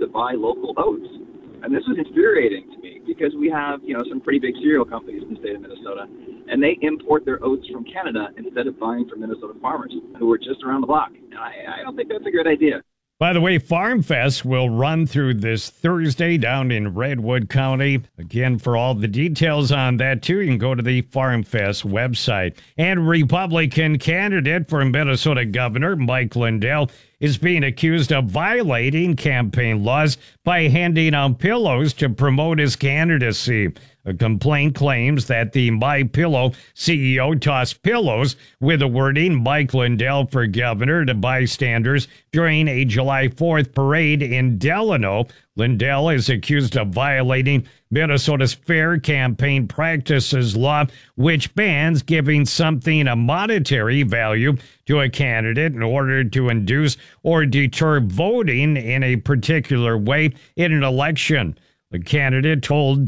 buy local oats. And this was infuriating to me because we have, some pretty big cereal companies in the state of Minnesota, and they import their oats from Canada instead of buying from Minnesota farmers who are just around the block. And I don't think that's a good idea. By the way, Farm Fest will run through this Thursday down in Redwood County. Again, for all the details on that, too, you can go to the Farm Fest website. And Republican candidate for Minnesota Governor Mike Lindell is being accused of violating campaign laws by handing out pillows to promote his candidacy. A complaint claims that the MyPillow CEO tossed pillows with the wording Mike Lindell for governor to bystanders during a July 4th parade in Delano. Lindell is accused of violating Minnesota's Fair Campaign Practices Law, which bans giving something a monetary value to a candidate in order to induce or deter voting in a particular way in an election. The candidate told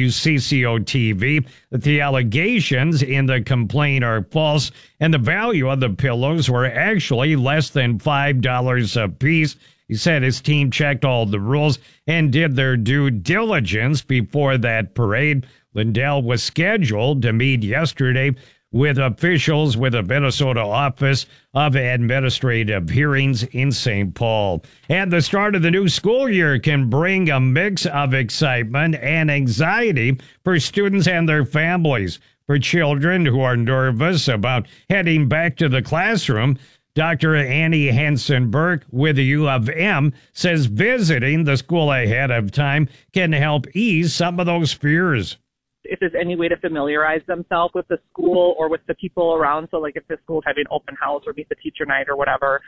WCCO-TV that the allegations in the complaint are false and the value of the pillows were actually less than $5 a piece. He said his team checked all the rules and did their due diligence before that parade. Lindell was scheduled to meet yesterday with officials with the Minnesota Office of Administrative Hearings in St. Paul. And the start of the new school year can bring a mix of excitement and anxiety for students and their families. For children who are nervous about heading back to the classroom, Dr. Annie Hansen-Burke with the U of M says visiting the school ahead of time can help ease some of those fears. If there's any way to familiarize themselves with the school or with the people around, so like if the school's having open house or meet the teacher night or whatever,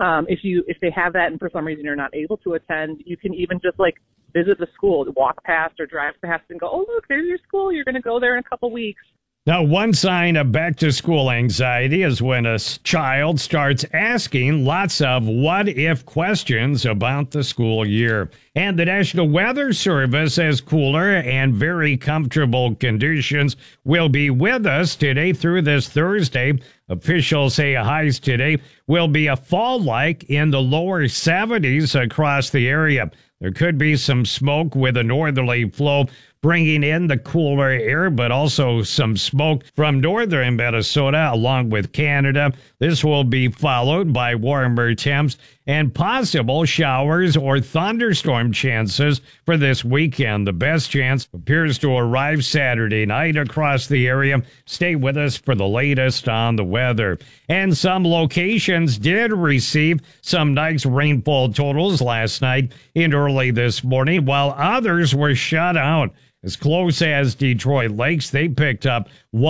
if they have that and for some reason you're not able to attend, you can even just like visit the school, walk past or drive past and go, oh, look, there's your school. You're going to go there in a couple weeks. Now, one sign of back-to-school anxiety is when a child starts asking lots of what-if questions about the school year. And the National Weather Service says cooler and very comfortable conditions will be with us today through this Thursday. Officials say highs today will be a fall-like in the lower 70s across the area. There could be some smoke with a northerly flow bringing in the cooler air, but also some smoke from northern Minnesota along with Canada. This will be followed by warmer temps and possible showers or thunderstorm chances for this weekend. The best chance appears to arrive Saturday night across the area. Stay with us for the latest on the weather. And some locations did receive some nice rainfall totals last night and early this morning, while others were shut out. As close as Detroit Lakes, they picked up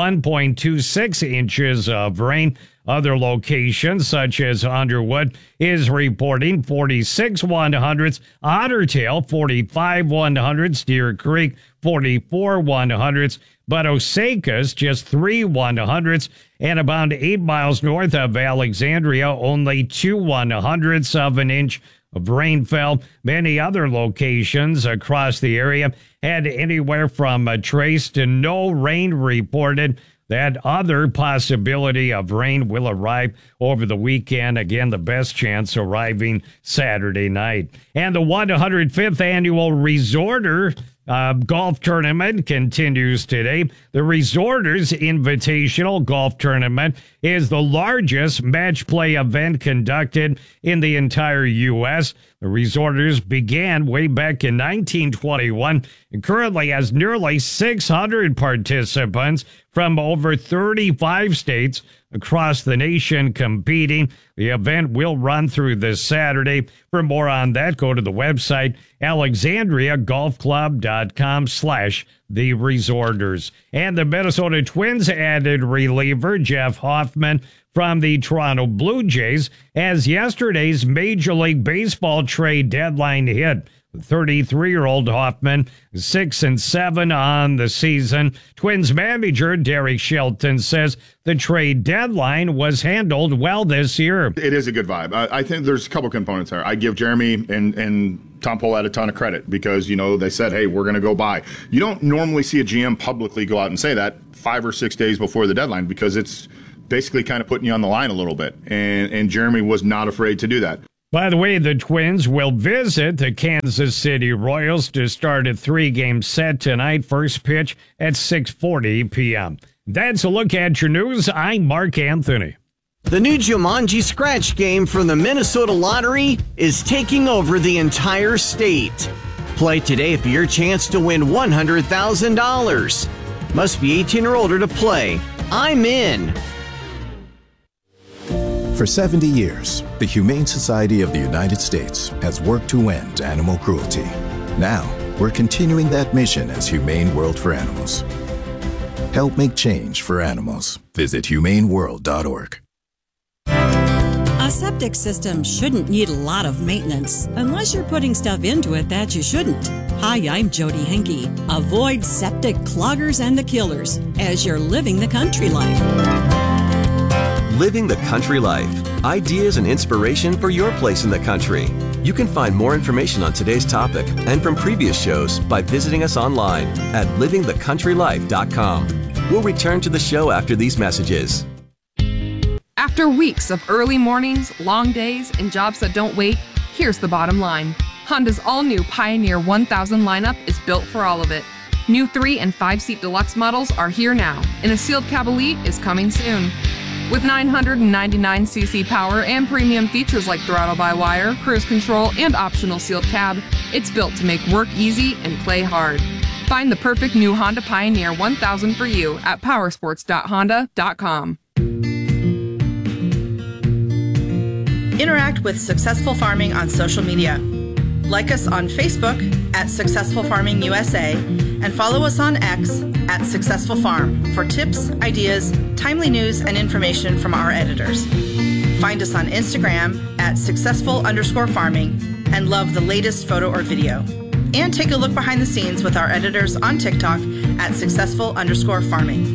1.26 inches of rain. Other locations, such as Underwood, is reporting 46 100ths, Otter Tail 45 100ths, Deer Creek 44 100ths, but Osakas just 3 100ths, and about 8 miles north of Alexandria, only 2 100ths of an inch of rain fell. Many other locations across the area had anywhere from a trace to no rain reported. That other possibility of rain will arrive over the weekend. Again, the best chance arriving Saturday night. And the 105th annual Resorter golf tournament continues today. The Resorters Invitational Golf Tournament is the largest match play event conducted in the entire U.S. The Resorters began way back in 1921 and currently has nearly 600 participants from over 35 states across the nation competing. The event will run through this Saturday. For more on that, go to the website alexandriagolfclub.com/the Resorters. And the Minnesota Twins added reliever Jeff Hoffman from the Toronto Blue Jays as yesterday's Major League Baseball trade deadline hit. The 33-year-old Hoffman, 6-7 on the season. Twins manager Derek Shelton says the trade deadline was handled well this year. It is a good vibe. I think there's a couple components there. I give Jeremy and Tom Pohlad a ton of credit because, they said, hey, we're going to go buy. You don't normally see a GM publicly go out and say that 5 or 6 days before the deadline because it's basically kind of putting you on the line a little bit. And Jeremy was not afraid to do that. By the way, the Twins will visit the Kansas City Royals to start a 3-game set tonight. First pitch at 6:40 p.m. That's a look at your news. I'm Mark Anthony. The new Jumanji scratch game from the Minnesota Lottery is taking over the entire state. Play today for your chance to win $100,000. Must be 18 or older to play. I'm in. For 70 years, the Humane Society of the United States has worked to end animal cruelty. Now, we're continuing that mission as Humane World for Animals. Help make change for animals. Visit humaneworld.org. A septic system shouldn't need a lot of maintenance unless you're putting stuff into it that you shouldn't. Hi, I'm Jody Henke. Avoid septic cloggers and the killers as you're living the country life. Living the Country Life. Ideas and inspiration for your place in the country. You can find more information on today's topic and from previous shows by visiting us online at livingthecountrylife.com. We'll return to the show after these messages. After weeks of early mornings, long days, and jobs that don't wait, here's the bottom line. Honda's all-new Pioneer 1000 lineup is built for all of it. New 3- and 5-seat deluxe models are here now, and a sealed cab elite is coming soon. With 999cc power and premium features like throttle-by-wire, cruise control, and optional sealed cab, it's built to make work easy and play hard. Find the perfect new Honda Pioneer 1000 for you at powersports.honda.com. Interact with Successful Farming on social media. Like us on Facebook at Successful Farming USA and follow us on X at Successful Farm for tips, ideas, timely news, and information from our editors. Find us on Instagram at successful_farming and love the latest photo or video. And take a look behind the scenes with our editors on TikTok at successful_farming.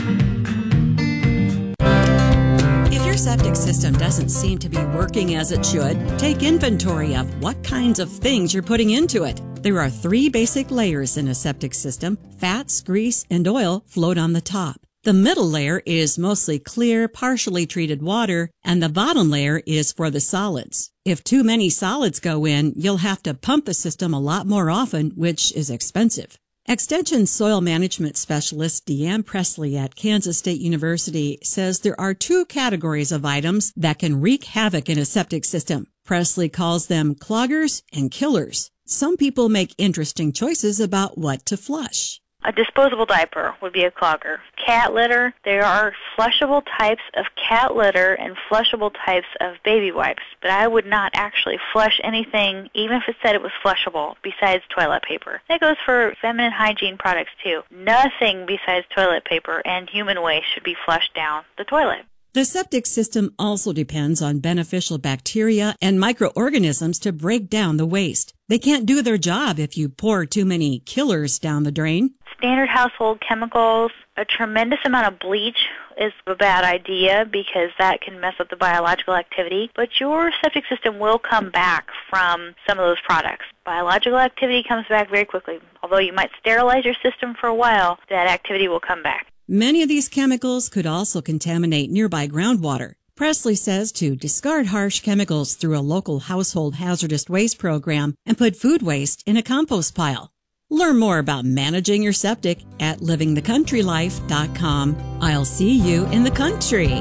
If your septic system doesn't seem to be working as it should, take inventory of what kinds of things you're putting into it. There are 3 basic layers in a septic system. Fats, grease, and oil float on the top. The middle layer is mostly clear, partially treated water, and the bottom layer is for the solids. If too many solids go in, you'll have to pump the system a lot more often, which is expensive. Extension soil management specialist Deanne Presley at Kansas State University says there are 2 categories of items that can wreak havoc in a septic system. Presley calls them cloggers and killers. Some people make interesting choices about what to flush. A disposable diaper would be a clogger. Cat litter, there are flushable types of cat litter and flushable types of baby wipes, but I would not actually flush anything, even if it said it was flushable, besides toilet paper. That goes for feminine hygiene products too. Nothing besides toilet paper and human waste should be flushed down the toilet. The septic system also depends on beneficial bacteria and microorganisms to break down the waste. They can't do their job if you pour too many killers down the drain. Standard household chemicals, a tremendous amount of bleach is a bad idea because that can mess up the biological activity, but your septic system will come back from some of those products. Biological activity comes back very quickly. Although you might sterilize your system for a while, that activity will come back. Many of these chemicals could also contaminate nearby groundwater. Presley says to discard harsh chemicals through a local household hazardous waste program and put food waste in a compost pile. Learn more about managing your septic at livingthecountrylife.com. I'll see you in the country.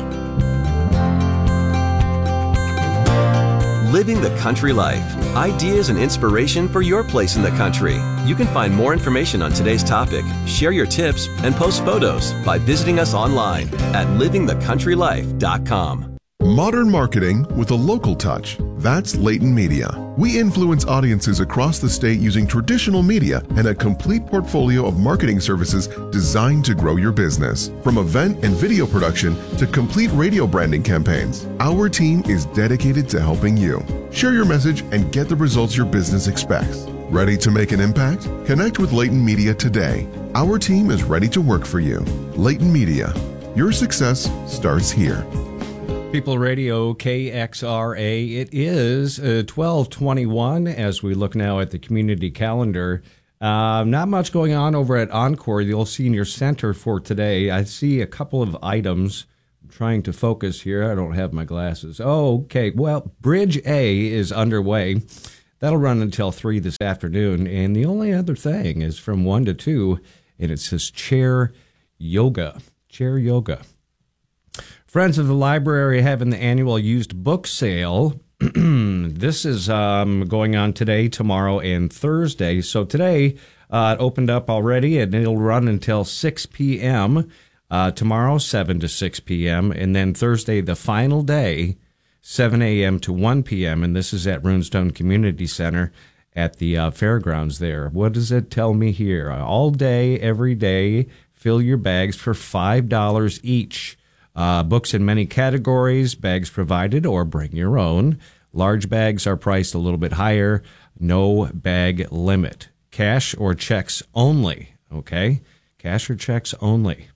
Living the Country Life. Ideas and inspiration for your place in the country. You can find more information on today's topic, share your tips, and post photos by visiting us online at livingthecountrylife.com. Modern marketing with a local touch. That's Leighton Media. We influence audiences across the state using traditional media and a complete portfolio of marketing services designed to grow your business. From event and video production to complete radio branding campaigns, our team is dedicated to helping you. Share your message and get the results your business expects. Ready to make an impact? Connect with Leighton Media today. Our team is ready to work for you. Leighton Media. Your success starts here. People Radio KXRA. It is 12:21 as we look now at the community calendar. Not much going on over at Encore, the old senior center for today. I see a couple of items. trying to focus here. I don't have my glasses. Oh, okay. Well, Bridge A is underway. That'll run until 3 this afternoon. And the only other thing is from 1 to 2, and it says chair yoga. Chair yoga. Friends of the Library having the annual used book sale. This is going on today, tomorrow, and Thursday. So today it opened up already, and it'll run until 6 p.m., tomorrow, 7 to 6 p.m., and then Thursday, the final day, 7 a.m. to 1 p.m., and this is at Runestone Community Center at the fairgrounds there. What does it tell me here? All day, every day, fill your bags for $5 each. Books in many categories, bags provided, or bring your own. Large bags are priced a little bit higher. No bag limit. Cash or checks only, okay? Cash or checks only.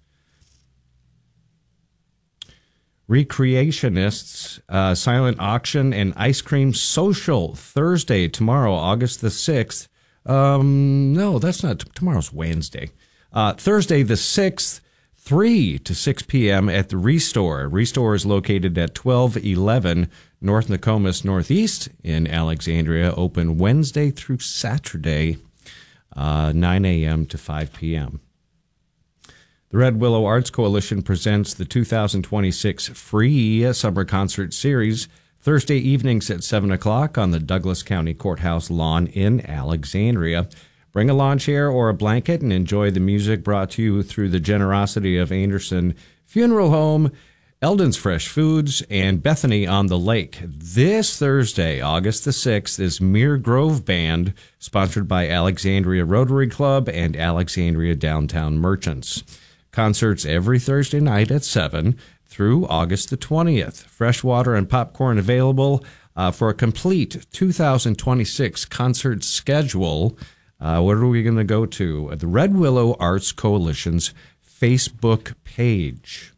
Recreationists, silent auction and ice cream social Thursday, tomorrow, August the 6th. No, that's not. Tomorrow's Wednesday. Thursday the 6th, 3 to 6 p.m. at the Restore. Restore is located at 1211 North Nokomis Northeast in Alexandria. Open Wednesday through Saturday, 9 a.m. to 5 p.m. The Red Willow Arts Coalition presents the 2026 free summer concert series Thursday evenings at 7 o'clock on the Douglas County Courthouse lawn in Alexandria. Bring a lawn chair or a blanket and enjoy the music brought to you through the generosity of Anderson Funeral Home, Eldon's Fresh Foods, and Bethany on the Lake. This Thursday, August the 6th, is Mere Grove Band, sponsored by Alexandria Rotary Club and Alexandria Downtown Merchants. Concerts every Thursday night at 7 through August the 20th. Fresh water and popcorn available for a complete 2026 concert schedule. What are we going to go to? The Red Willow Arts Coalition's Facebook page.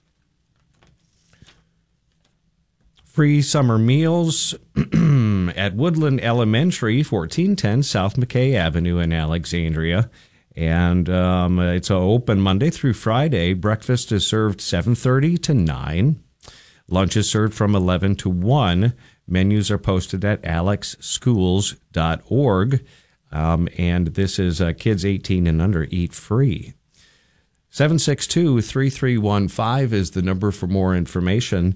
Free summer meals at Woodland Elementary, 1410 South McKay Avenue in Alexandria. And it's open Monday through Friday. Breakfast is served 7:30 to 9. Lunch is served from 11 to 1. Menus are posted at alexschools.org. And this is kids 18 and under eat free. 762-3315 is the number for more information.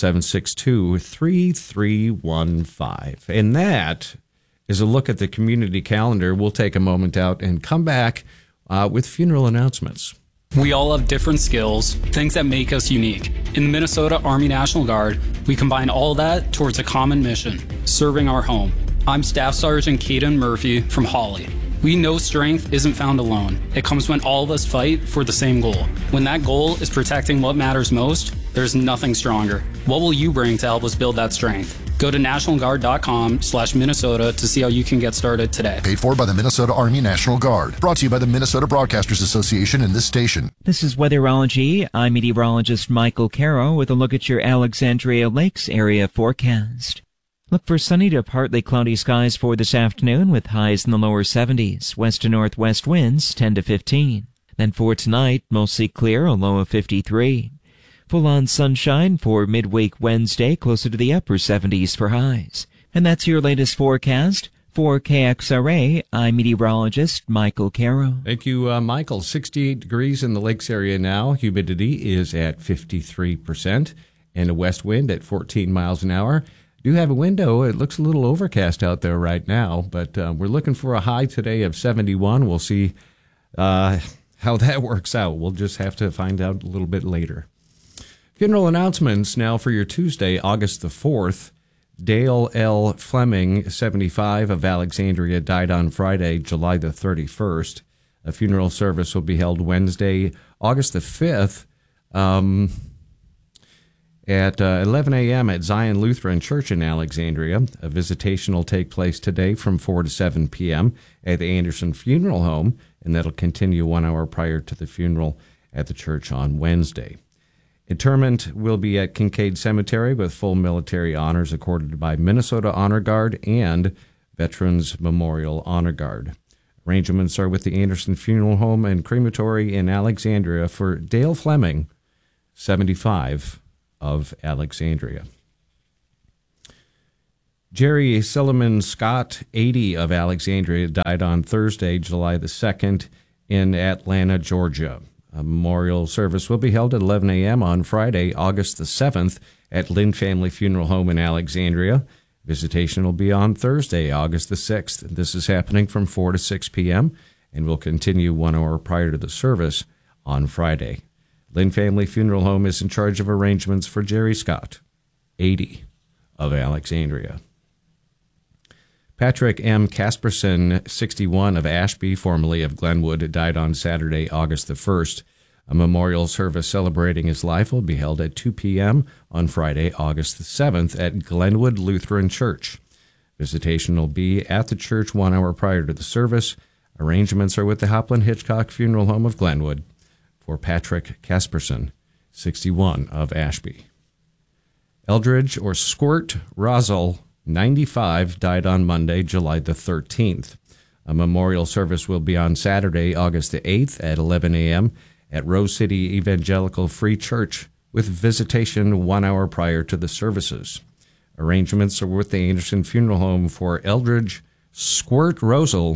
762-3315. And that is a look at the community calendar. We'll take a moment out and come back with funeral announcements. We all have different skills, things that make us unique. In the Minnesota Army National Guard, we combine all that towards a common mission, serving our home. I'm Staff Sergeant Caden Murphy from Hawley. We know strength isn't found alone. It comes when all of us fight for the same goal. When that goal is protecting what matters most, there's nothing stronger. What will you bring to help us build that strength? Go to nationalguard.com/Minnesota to see how you can get started today. Paid for by the Minnesota Army National Guard. Brought to you by the Minnesota Broadcasters Association and this station. This is Weatherology. I'm meteorologist Michael Caro with a look at your Alexandria Lakes area forecast. Look for sunny to partly cloudy skies for this afternoon with highs in the lower 70s, west to northwest winds 10 to 15. Then for tonight, mostly clear, a low of 53. Full-on sunshine for midweek Wednesday, closer to the upper 70s for highs. And that's your latest forecast. For KXRA, I'm meteorologist Michael Caro. Thank you, Michael. 68 degrees in the lakes area now. Humidity is at 53%, and a west wind at 14 miles an hour. Do have a window. It looks a little overcast out there right now, but we're looking for a high today of 71. We'll see how that works out. We'll just have to find out a little bit later. Funeral announcements now for your Tuesday, August the 4th. Dale L. Fleming, 75, of Alexandria, died on Friday, July the 31st. A funeral service will be held Wednesday, August the 5th, at 11 a.m. at Zion Lutheran Church in Alexandria. A visitation will take place today from 4 to 7 p.m. at the Anderson Funeral Home, and that'll continue 1 hour prior to the funeral at the church on Wednesday. Interment will be at Kincaid Cemetery with full military honors accorded by Minnesota Honor Guard and Veterans Memorial Honor Guard. Arrangements are with the Anderson Funeral Home and Crematory in Alexandria for Dale Fleming, 75, of Alexandria. Jerry Silliman Scott, 80, of Alexandria, died on Thursday, July the 2nd, in Atlanta, Georgia. A memorial service will be held at 11 a.m. on Friday, August the 7th, at Lynn Family Funeral Home in Alexandria. Visitation will be on Thursday, August the 6th. This is happening from 4 to 6 p.m. and will continue 1 hour prior to the service on Friday. Lynn Family Funeral Home is in charge of arrangements for Jerry Scott, 80, of Alexandria. Patrick M. Casperson, 61, of Ashby, formerly of Glenwood, died on Saturday, August the 1st. A memorial service celebrating his life will be held at 2 p.m. on Friday, August the 7th, at Glenwood Lutheran Church. Visitation will be at the church 1 hour prior to the service. Arrangements are with the Hopland Hitchcock Funeral Home of Glenwood for Patrick Casperson, 61, of Ashby. Eldridge or Squirt Rosal, 95, died on Monday, July the 13th. A memorial service will be on Saturday, August the 8th at 11 a.m. at Rose City Evangelical Free Church, with visitation 1 hour prior to the services. Arrangements are with the Anderson Funeral Home for Eldridge Squirt Rosal,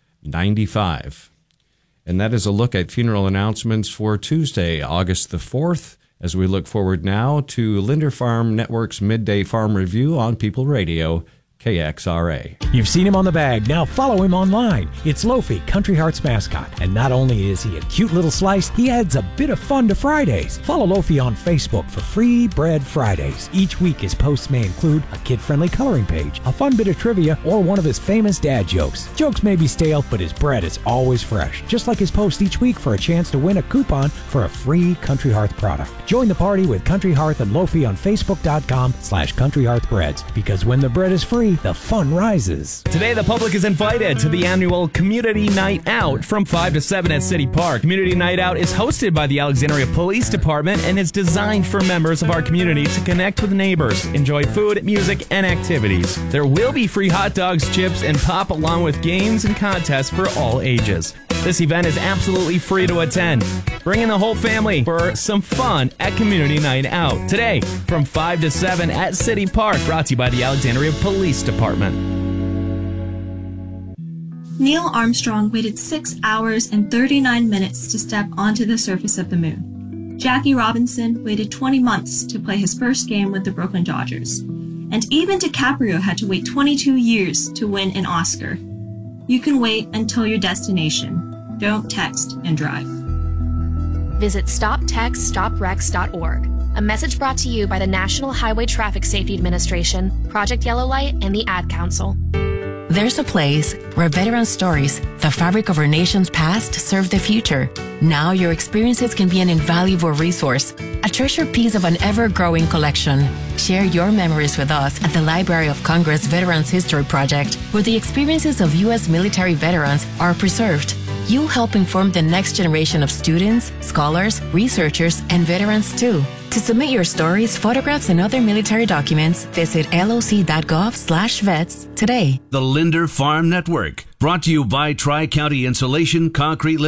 95. And that is a look at funeral announcements for Tuesday, August the 4th, as we look forward now to Linder Farm Network's Midday Farm Review on People Radio, KXRA. You've seen him on the bag. Now follow him online. It's Lofi, Country Heart's mascot. And not only is he a cute little slice, he adds a bit of fun to Fridays. Follow Lofi on Facebook for Free Bread Fridays. Each week his posts may include a kid-friendly coloring page, a fun bit of trivia, or one of his famous dad jokes. Jokes may be stale, but his bread is always fresh. Just like his post each week for a chance to win a coupon for a free Country Hearth product. Join the party with Country Hearth and Lofi on Facebook.com/CountryHearthBreads. Because when the bread is free, the fun rises. Today, the public is invited to the annual Community Night Out from 5 to 7 at City Park. Community Night Out is hosted by the Alexandria Police Department and is designed for members of our community to connect with neighbors, enjoy food, music, and activities. There will be free hot dogs, chips, and pop, along with games and contests for all ages. This event is absolutely free to attend. Bring in the whole family for some fun at Community Night Out. Today, from 5 to 7 at City Park, brought to you by the Alexandria Police Department. Neil Armstrong waited 6 hours and 39 minutes to step onto the surface of the moon. Jackie Robinson waited 20 months to play his first game with the Brooklyn Dodgers. And even DiCaprio had to wait 22 years to win an Oscar. You can wait until your destination. Don't text and drive. Visit StopTextStopWrecks.org. A message brought to you by the National Highway Traffic Safety Administration, Project Yellow Light, and the Ad Council. There's a place where veteran stories, the fabric of our nation's past, serve the future. Now your experiences can be an invaluable resource, a treasured piece of an ever-growing collection. Share your memories with us at the Library of Congress Veterans History Project, where the experiences of U.S. military veterans are preserved. You'll help inform the next generation of students, scholars, researchers, and veterans too. To submit your stories, photographs, and other military documents, visit loc.gov/vets today. The Linder Farm Network, brought to you by Tri-County Insulation Concrete